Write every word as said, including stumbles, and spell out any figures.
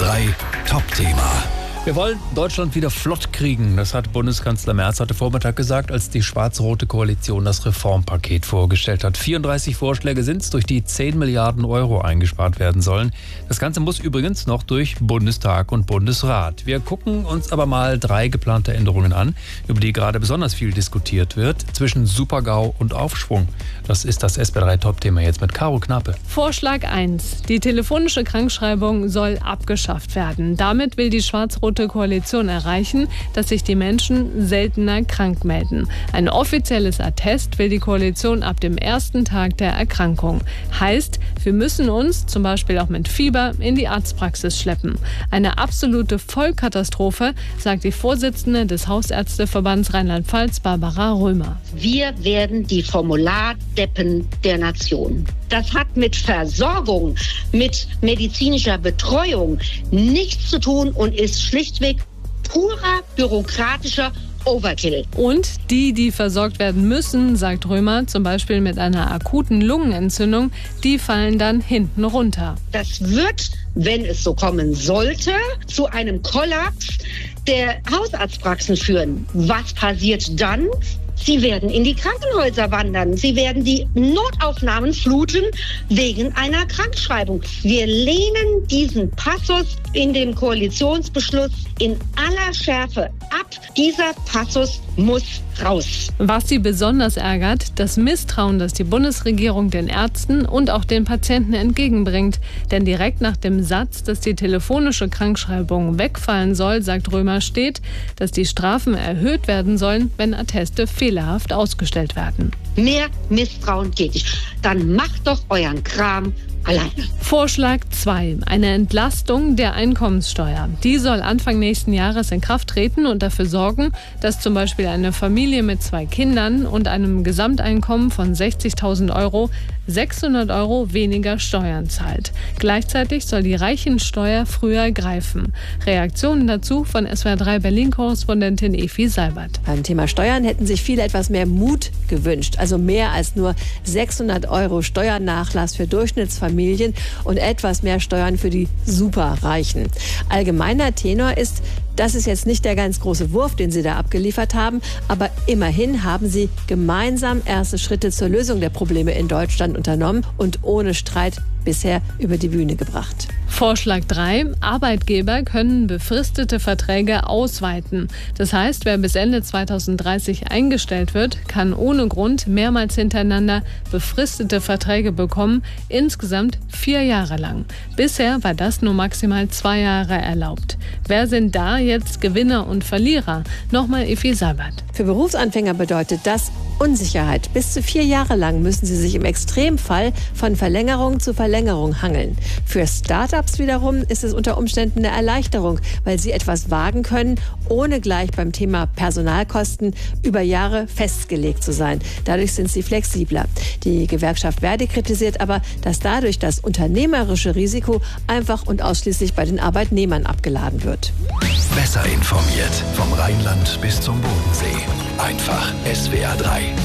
drei Top-Thema. Wir wollen Deutschland wieder flott kriegen. Das hat Bundeskanzler Merz heute Vormittag gesagt, als die schwarz-rote Koalition das Reformpaket vorgestellt hat. vierunddreißig Vorschläge sind es, durch die zehn Milliarden Euro eingespart werden sollen. Das Ganze muss übrigens noch durch Bundestag und Bundesrat. Wir gucken uns aber mal drei geplante Änderungen an, über die gerade besonders viel diskutiert wird, zwischen Super-GAU und Aufschwung. Das ist das S B drei Top-Thema jetzt mit Caro Knappe. Vorschlag eins. Die telefonische Krankschreibung soll abgeschafft werden. Damit will die schwarz-rote Koalition erreichen, dass sich die Menschen seltener krank melden. Ein offizielles Attest will die Koalition ab dem ersten Tag der Erkrankung. Heißt, wir müssen uns, zum Beispiel auch mit Fieber, in die Arztpraxis schleppen. Eine absolute Vollkatastrophe, sagt die Vorsitzende des Hausärzteverbands Rheinland-Pfalz, Barbara Römer. Wir werden die Formulardeppen der Nation. Das hat mit Versorgung, mit medizinischer Betreuung nichts zu tun und ist schlichtweg purer bürokratischer Overkill. Und die, die versorgt werden müssen, sagt Römer, zum Beispiel mit einer akuten Lungenentzündung, die fallen dann hinten runter. Das wird, wenn es so kommen sollte, zu einem Kollaps der Hausarztpraxen führen. Was passiert dann? Sie werden in die Krankenhäuser wandern. Sie werden die Notaufnahmen fluten wegen einer Krankschreibung. Wir lehnen diesen Passus in dem Koalitionsbeschluss in aller Schärfe ab. Dieser Passus muss raus. Was sie besonders ärgert, das Misstrauen, das die Bundesregierung den Ärzten und auch den Patienten entgegenbringt. Denn direkt nach dem Satz, dass die telefonische Krankschreibung wegfallen soll, sagt Römer, steht, dass die Strafen erhöht werden sollen, wenn Atteste fehlerhaft ausgestellt werden. Mehr Misstrauen geht nicht. Dann macht doch euren Kram alleine. Vorschlag zwei. Eine Entlastung der Einkommenssteuer. Die soll Anfang nächsten Jahres in Kraft treten und dafür sorgen, dass zum Beispiel eine Familie mit zwei Kindern und einem Gesamteinkommen von sechzigtausend Euro sechshundert Euro weniger Steuern zahlt. Gleichzeitig soll die Reichensteuer früher greifen. Reaktionen dazu von S W R drei Berlin-Korrespondentin Evi Seibert. Beim Thema Steuern hätten sich viele etwas mehr Mut gewünscht. Also mehr als nur sechshundert Euro Steuernachlass für Durchschnittsfamilien und etwas mehr Steuern für die Superreichen. Allgemeiner Tenor ist, das ist jetzt nicht der ganz große Wurf, den Sie da abgeliefert haben, aber immerhin haben Sie gemeinsam erste Schritte zur Lösung der Probleme in Deutschland unternommen und ohne Streit bisher über die Bühne gebracht. Vorschlag drei. Arbeitgeber können befristete Verträge ausweiten. Das heißt, wer bis Ende zweitausenddreißig eingestellt wird, kann ohne Grund mehrmals hintereinander befristete Verträge bekommen, insgesamt vier Jahre lang. Bisher war das nur maximal zwei Jahre erlaubt. Wer sind da jetzt Gewinner und Verlierer? Nochmal Evi Seibert. Für Berufsanfänger bedeutet das Unsicherheit. Bis zu vier Jahre lang müssen sie sich im Extremfall von Verlängerung zu Verlängerung hangeln. Für Startups wiederum ist es unter Umständen eine Erleichterung, weil sie etwas wagen können, ohne gleich beim Thema Personalkosten über Jahre festgelegt zu sein. Dadurch sind sie flexibler. Die Gewerkschaft Verdi kritisiert aber, dass dadurch das unternehmerische Risiko einfach und ausschließlich bei den Arbeitnehmern abgeladen wird. Besser informiert vom Rheinland bis zum Bodensee. Einfach S W R drei.